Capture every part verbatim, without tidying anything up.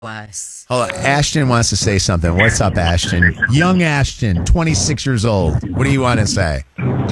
Wes. Hold on. Ashton wants to say something. What's up, Ashton? Young Ashton, twenty-six years old. What do you want to say?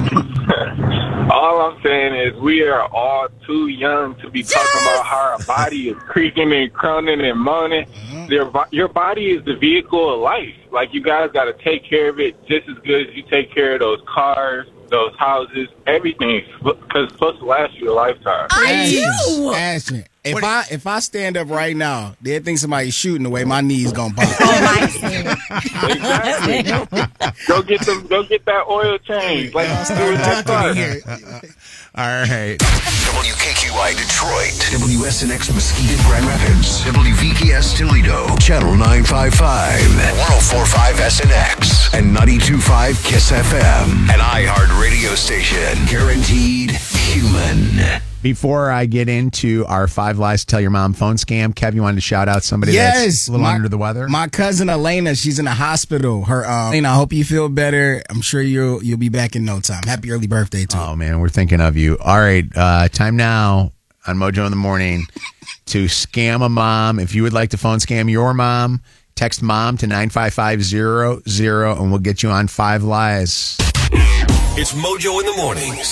All I'm saying is we are all too young to be talking about how our body is creaking and crowning and moaning. Your, your body is the vehicle of life. Like, you guys got to take care of it just as good as you take care of those cars, those houses, everything, because it's supposed to last you a lifetime. I do. Ashton, if what? I if I stand up right now, they think somebody's shooting the way my knees gonna pop. Exactly. Go get them. Go get that oil change. Like you do with that car. All right. W K Q I Detroit, W S N X Muskegon Grand Rapids, W V K S Toledo, Channel nine fifty-five, one oh four point five S N X, and ninety-two point five KISS F M. An iHeart radio station, guaranteed human. Before I get into our five lies to tell your mom phone scam, Kev, you wanted to shout out somebody yes, that's a little my, under the weather? My cousin Elena, she's in the hospital. Her, uh, Elena, I hope you feel better. I'm sure you'll you'll be back in no time. Happy early birthday to you. Oh, man, we're thinking of you. All right, uh, time now on Mojo in the Morning to scam a mom. If you would like to phone scam your mom, text mom to nine five five zero zero, and we'll get you on Five Lies. It's Mojo in the Mornings.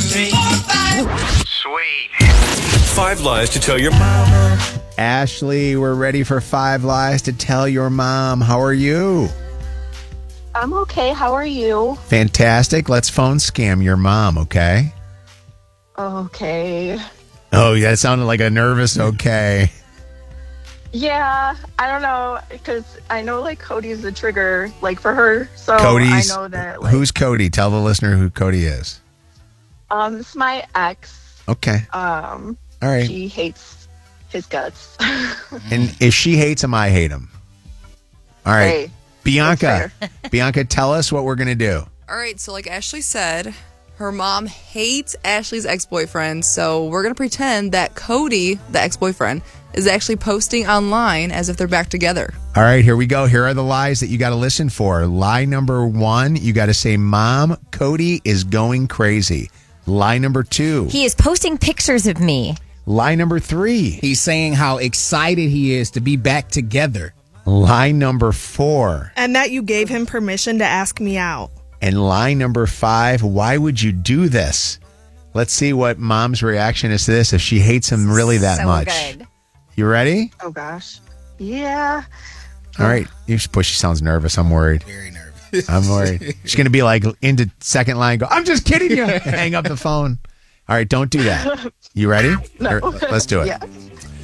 Sweet. Five lies to tell your mama. Ashley, we're ready for Five Lies to tell your mom. How are you? I'm okay. How are you? Fantastic. Let's phone scam your mom, okay? Okay. Oh, yeah, it sounded like a nervous okay. Yeah, I don't know, because I know, like, Cody's the trigger, like, for her, so Cody's, I know that, like... Who's Cody? Tell the listener who Cody is. Um, it's my ex. Okay. Um, All right. She hates his guts. And if she hates him, I hate him. All right. Hey, Bianca, Bianca, tell us what we're going to do. All right, so like Ashley said, her mom hates Ashley's ex-boyfriend, so we're going to pretend that Cody, the ex-boyfriend, is actually posting online as if they're back together. All right, here we go. Here are the lies that you got to listen for. Lie number one, you got to say, Mom, Cody is going crazy. Lie number two. He is posting pictures of me. Lie number three. He's saying how excited he is to be back together. Lie number four. And that you gave him permission to ask me out. And lie number five, why would you do this? Let's see what Mom's reaction is to this, if she hates him really that so much. Good. You ready? Oh, gosh. Yeah. All right. You should push. She sounds nervous. I'm worried. Very nervous. I'm worried. She's going to be like into second line. Go, I'm just kidding you. Hang up the phone. All right. Don't do that. You ready? No. Here, let's do it. Yeah.